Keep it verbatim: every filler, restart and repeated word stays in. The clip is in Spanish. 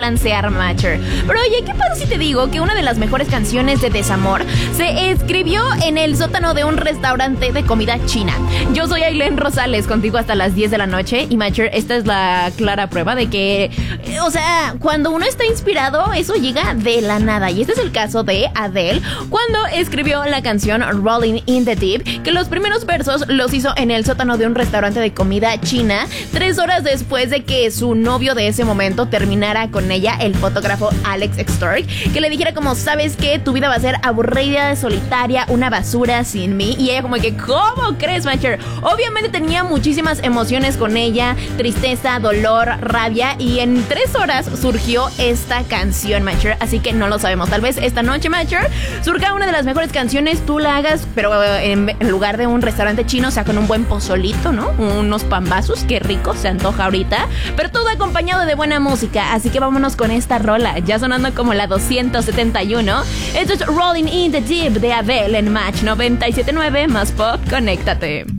balancear, Matcher. Pero oye, ¿qué pasa si te digo que una de las mejores canciones de desamor se escribió en el sótano de un restaurante de comida china? Yo soy Ailén Rosales, contigo hasta las diez de la noche. Y Matcher, esta es la clara prueba de que, o sea, cuando uno está inspirado, eso llega de la nada. Y este es el caso de Adele, cuando escribió la canción Rolling in the Deep, que los primeros versos los hizo en el sótano de un restaurante de comida china, tres horas después de que su novio de ese momento terminara con ella, el fotógrafo Alex Stork, que le dijera como, ¿sabes qué? Tu vida va a ser aburrida, solitaria, una basura sin mí. Y ella como que, ¿cómo crees, Matcher? Obviamente tenía muchísimas emociones con ella, tristeza, dolor, rabia, y en tres horas surgió esta canción, Matcher. Así que no lo sabemos. Tal vez esta noche, Matcher, surja una de las mejores canciones, tú la hagas, pero en, en lugar de un restaurante chino, o sea, con un buen pozolito, ¿no? Unos pambazos, qué rico, se antoja ahorita. Pero todo acompañado de buena música. Así que vámonos con esta rola, ya sonando como la doscientos setenta y uno. Esto es Rolling in the Deep de Adele en Match noventa y siete punto nueve más Pop. Conéctate.